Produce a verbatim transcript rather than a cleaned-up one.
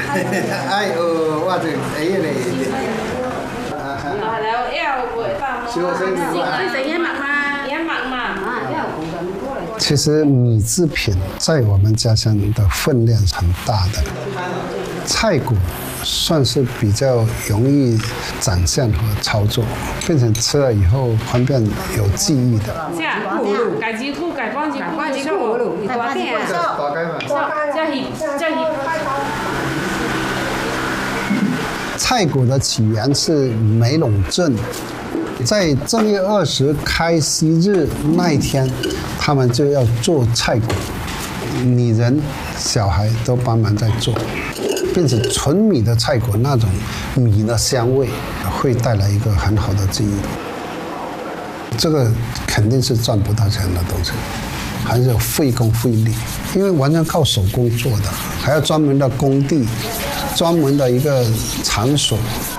哎哦，哇这哎呀嘞。 แล้วเอวปวดฟังมั้งใส่เงี้ยหมักมาเงี้ยหมักมา其实米制品在我们家乡的分量很大的，菜骨算是比较容易长相和操作，并且吃了以后方便有记忆的。 即係雞子菇、雞幫子菇、雞菇，大雞啊！ 大雞嘛。 即係即係。 菜骨的起源是梅陇镇，在正月二十开西日那一天，他们就要做菜骨，女人、小孩都帮忙在做，并且纯米的菜骨那种米的香味，会带来一个很好的记忆。这个肯定是赚不到钱的东西，还是费工费力，因为完全靠手工做的，还要专门的工地。专门的一个场所，